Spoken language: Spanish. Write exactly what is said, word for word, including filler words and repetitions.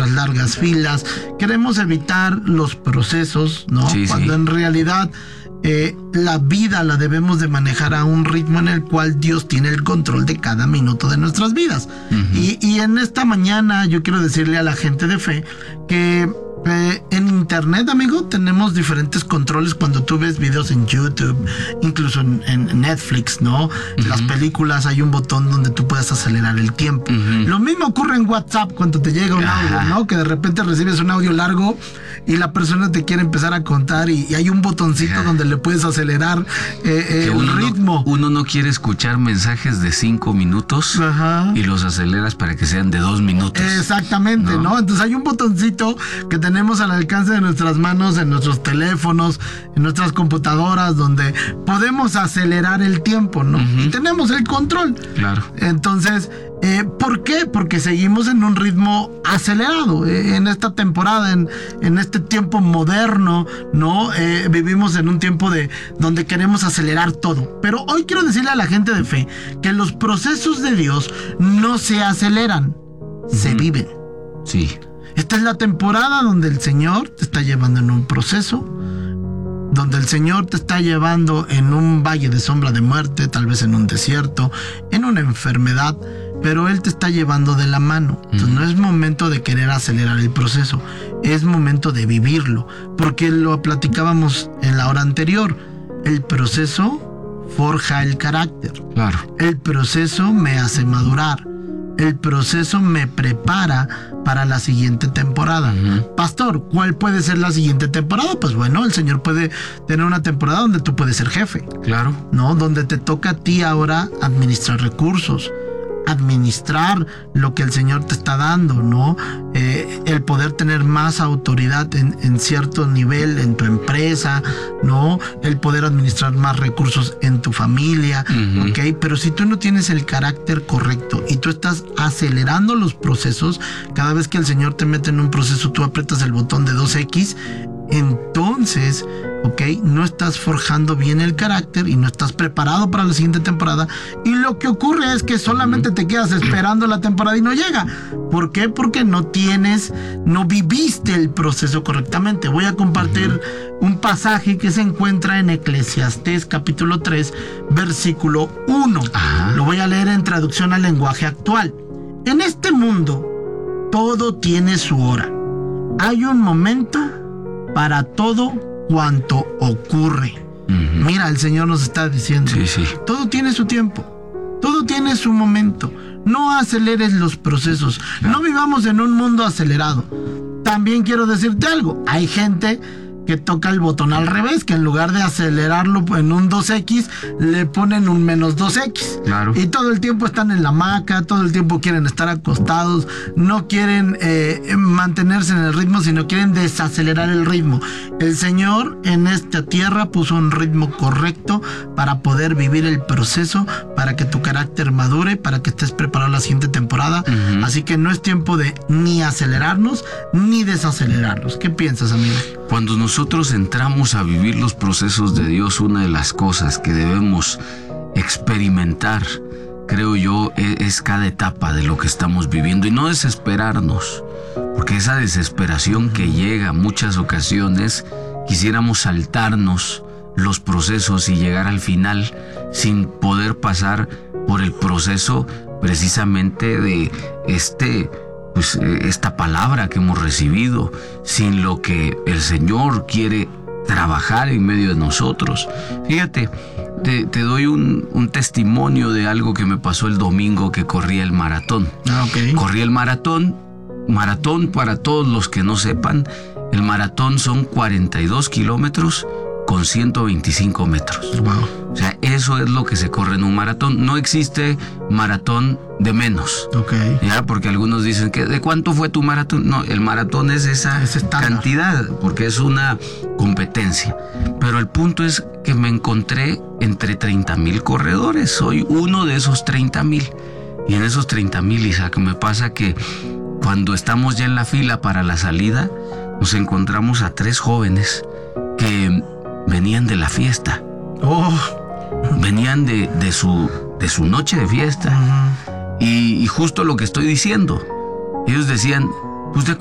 las largas filas, queremos evitar los procesos, ¿no? Sí, Cuando sí. en realidad eh, la vida la debemos de manejar a un ritmo en el cual Dios tiene el control de cada minuto de nuestras vidas. Uh-huh. Y, y en esta mañana yo quiero decirle a la gente de fe que Eh, en internet, amigo, tenemos diferentes controles cuando tú ves videos en YouTube, incluso en, en Netflix, ¿no? Uh-huh. Las películas, hay un botón donde tú puedes acelerar el tiempo. Uh-huh. Lo mismo ocurre en WhatsApp cuando te llega un audio, uh-huh. ¿no? Que de repente recibes un audio largo y la persona te quiere empezar a contar y, y hay un botoncito uh-huh. donde le puedes acelerar eh, eh, el uno ritmo. No, uno no quiere escuchar mensajes de cinco minutos uh-huh. y los aceleras para que sean de dos minutos. Exactamente, ¿no? ¿no? Entonces hay un botoncito que te tenemos al alcance de nuestras manos, en nuestros teléfonos, en nuestras computadoras, donde podemos acelerar el tiempo, ¿no? Uh-huh. Y tenemos el control. Claro. Entonces, eh, ¿por qué? Porque seguimos en un ritmo acelerado. Eh, en esta temporada, en, en este tiempo moderno, ¿no? Eh, vivimos en un tiempo de donde queremos acelerar todo. Pero hoy quiero decirle a la gente de fe que los procesos de Dios no se aceleran, uh-huh. se viven. Sí. Esta es la temporada donde el Señor te está llevando en un proceso, donde el Señor te está llevando en un valle de sombra de muerte, tal vez en un desierto, en una enfermedad, pero Él te está llevando de la mano. Entonces no es momento de querer acelerar el proceso, es momento de vivirlo, porque lo platicábamos en la hora anterior. El proceso forja el carácter. Claro. El proceso me hace madurar. El proceso me prepara para la siguiente temporada. Uh-huh. Pastor, ¿cuál puede ser la siguiente temporada? Pues bueno, el Señor puede tener una temporada donde tú puedes ser jefe. Claro. ¿No? Donde te toca a ti ahora administrar recursos, administrar lo que el Señor te está dando, ¿no? Eh, el poder tener más autoridad en, en cierto nivel en tu empresa, ¿no? El poder administrar más recursos en tu familia, uh-huh. ¿ok? Pero si tú no tienes el carácter correcto y tú estás acelerando los procesos, cada vez que el Señor te mete en un proceso, tú aprietas el botón de dos equis, entonces, ok, no estás forjando bien el carácter y no estás preparado para la siguiente temporada, y lo que ocurre es que solamente te quedas esperando la temporada y no llega. ¿Por qué? Porque no tienes, no viviste el proceso correctamente. Voy a compartir uh-huh. un pasaje que se encuentra en Eclesiastés capítulo tres, versículo uno. Uh-huh. Lo voy a leer en traducción al lenguaje actual. En este mundo, todo tiene su hora. Hay un momento para todo cuanto ocurre. Uh-huh. Mira, el Señor nos está diciendo, sí, sí. todo tiene su tiempo, todo tiene su momento. No aceleres los procesos, claro. No vivamos en un mundo acelerado. También quiero decirte algo, hay gente que toca el botón al revés, que en lugar de acelerarlo en un dos equis, le ponen un menos dos equis. Claro. Y todo el tiempo están en la hamaca, todo el tiempo quieren estar acostados, no quieren eh, mantenerse en el ritmo, sino quieren desacelerar el ritmo. El Señor en esta tierra puso un ritmo correcto para poder vivir el proceso, para que tu carácter madure, para que estés preparado la siguiente temporada. Uh-huh. Así que no es tiempo de ni acelerarnos, ni desacelerarnos. ¿Qué piensas, amigo? Cuando nosotros entramos a vivir los procesos de Dios, una de las cosas que debemos experimentar, creo yo, es cada etapa de lo que estamos viviendo y no desesperarnos, porque esa desesperación que llega muchas ocasiones, quisiéramos saltarnos los procesos y llegar al final sin poder pasar por el proceso precisamente de este pues esta palabra que hemos recibido, sin lo que el Señor quiere trabajar en medio de nosotros. Fíjate, te, te doy un, un testimonio de algo que me pasó el domingo que corrí el maratón. Ah, okay. Corrí el maratón, maratón para todos los que no sepan, el maratón son cuarenta y dos kilómetros con ciento veinticinco metros. Wow. O sea, eso es lo que se corre en un maratón. No existe maratón de menos. Okay. Ya, porque algunos dicen que ¿de cuánto fue tu maratón? No, el maratón es esa cantidad, porque es una competencia. Pero el punto es que me encontré entre treinta mil corredores. Soy uno de esos treinta mil. Y en esos treinta mil, Isaac, me pasa que cuando estamos ya en la fila para la salida, nos encontramos a tres jóvenes que venían de la fiesta. Oh. Venían de, de, su, de su noche de fiesta. Uh-huh. y, y justo lo que estoy diciendo. Ellos decían, pues de